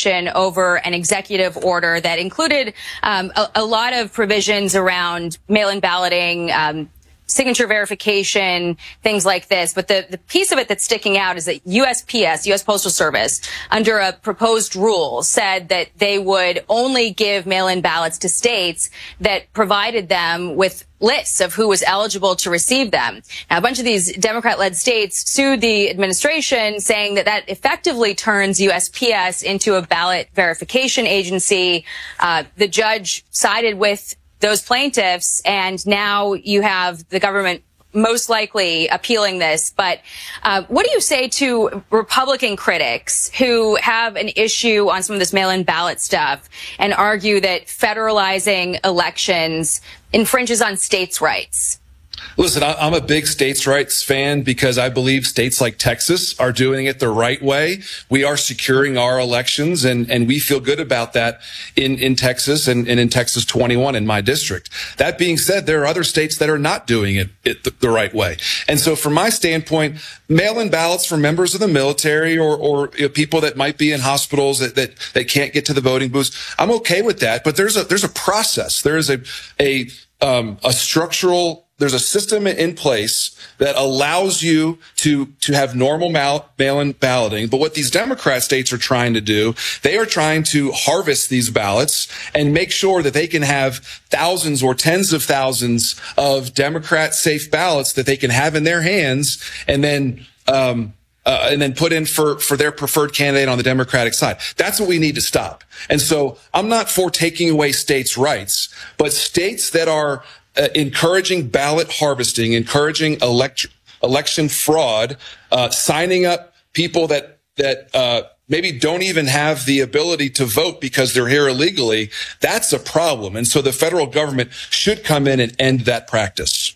administration over an executive order that included a lot of provisions around mail-in balloting, signature verification, things like this. But the piece of it that's sticking out is that USPS, U.S. Postal Service, under a proposed rule, said that they would only give mail-in ballots to states that provided them with lists of who was eligible to receive them. Now, a bunch of these Democrat-led states sued the administration, saying that that effectively turns USPS into a ballot verification agency. The judge sided with those plaintiffs, and now you have the government most likely appealing this. But what do you say to Republican critics who have an issue on some of this mail-in ballot stuff and argue that federalizing elections infringes on states' rights? Listen, I'm a big states' rights fan because I believe states like Texas are doing it the right way. We are securing our elections, and we feel good about that in Texas and in Texas 21 in my district. That being said, there are other states that are not doing it the right way. And so from my standpoint, mail-in ballots for members of the military or people that might be in hospitals that can't get to the voting booths, I'm okay with that. But there's a process. There is there's a system in place that allows you to have normal mail-in balloting. But what these Democrat states are trying to do, they are trying to harvest these ballots and make sure that they can have thousands or tens of thousands of Democrat safe ballots that they can have in their hands and then put in for their preferred candidate on the Democratic side. That's what we need to stop. And so I'm not for taking away states' rights, but states that are encouraging ballot harvesting, encouraging election fraud, signing up people that maybe don't even have the ability to vote because they're here illegally, that's a problem. And so the federal government should come in and end that practice.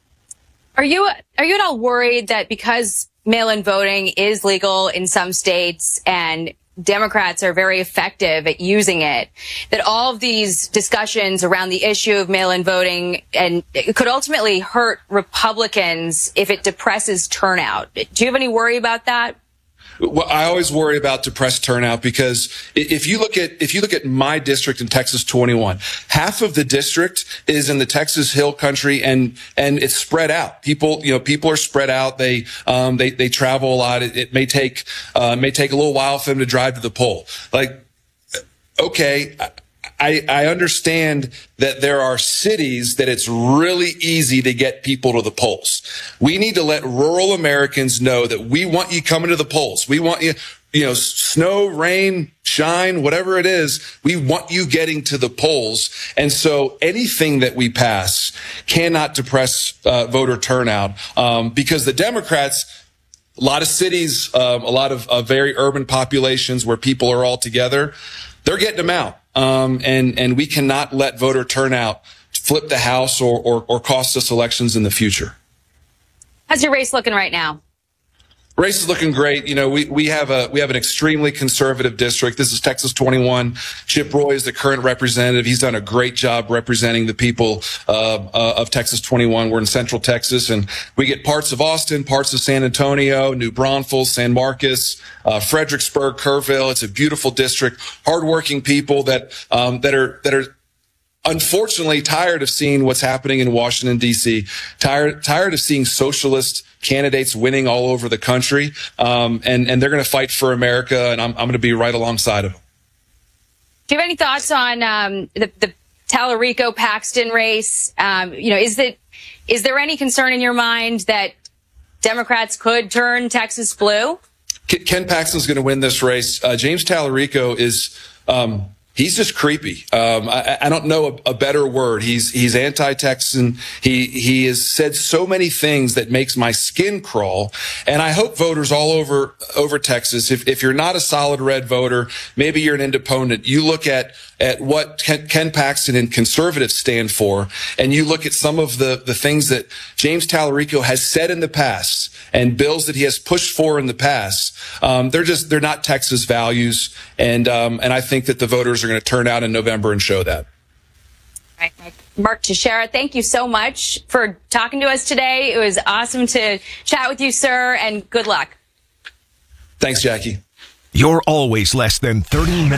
Are you at all worried that because mail-in voting is legal in some states and Democrats are very effective at using it, that all of these discussions around the issue of mail-in voting and it could ultimately hurt Republicans if it depresses turnout? Do you have any worry about that? Well, I always worry about depressed turnout because if you look at my district in Texas 21, half of the district is in the Texas Hill Country and it's spread out. People are spread out. They travel a lot. It may take a little while for them to drive to the poll. Like, okay, I understand that there are cities that it's really easy to get people to the polls. We need to let rural Americans know that we want you coming to the polls. We want you, snow, rain, shine, whatever it is, we want you getting to the polls. And so anything that we pass cannot depress voter turnout because the Democrats, a lot of cities, a lot of very urban populations where people are all together, they're getting them out. And we cannot let voter turnout flip the House or cost us elections in the future. How's your race looking right now? Race is looking great. We have an extremely conservative district. This is Texas 21. Chip Roy is the current representative. He's done a great job representing the people of Texas 21. We're in Central Texas, and we get parts of Austin, parts of San Antonio, New Braunfels, San Marcos, Fredericksburg, Kerrville. It's a beautiful district. Hardworking people that are unfortunately tired of seeing what's happening in Washington, D.C., tired of seeing socialist candidates winning all over the country. And they're going to fight for America, and I'm going to be right alongside of them. Do you have any thoughts on the Tallarico-Paxton race? Is there any concern in your mind that Democrats could turn Texas blue? Ken Paxton's going to win this race. James Tallarico is he's just creepy. I don't know a better word. He's anti-Texan. He has said so many things that makes my skin crawl. And I hope voters all over Texas, if you're not a solid red voter, maybe you're an independent, you look at what Ken Paxton and conservatives stand for, and you look at some of the things that James Tallarico has said in the past and bills that he has pushed for in the past. They're not Texas values. And I think that the voters are going to turn out in November and show that. All right, Mark Teixeira, thank you so much for talking to us today. It was awesome to chat with you, sir, and good luck. Thanks, Jackie. You're always less than 30 minutes.